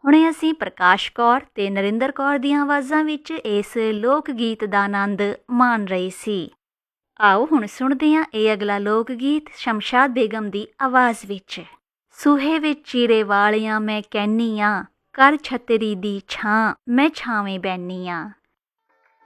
ਹੁਣੇ ਅਸੀਂ ਪ੍ਰਕਾਸ਼ ਕੌਰ ਤੇ ਨਰਿੰਦਰ ਕੌਰ ਦੀਆਂ ਆਵਾਜ਼ਾਂ ਵਿੱਚ ਇਸ ਲੋਕ ਗੀਤ ਦਾ ਆਨੰਦ ਮਾਣ ਰਹੇ ਸੀ। ਆਓ ਹੁਣ ਸੁਣਦੇ ਹਾਂ ਇਹ ਅਗਲਾ ਲੋਕ ਗੀਤ ਸ਼ਮਸ਼ਾਦ ਬੇਗਮ ਦੀ ਆਵਾਜ਼ ਵਿੱਚ। ਸੂਹੇ ਵਿੱਚ ਚੀਰੇ ਵਾਲਿਆਂ ਮੈਂ ਕਹਿੰਨੀ ਆਂ, ਕਰ ਛਤਰੀ ਦੀ ਛਾਂ ਮੈਂ ਛਾਵੇਂ ਬੈਨੀ ਆਂ।